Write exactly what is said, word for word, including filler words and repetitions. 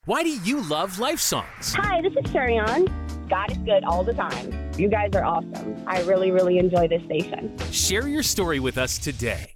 Why do you love Life Songs? Hi, this is Sherion. God is good all the time. You guys are awesome. I really, really enjoy this station. Share your story with us today.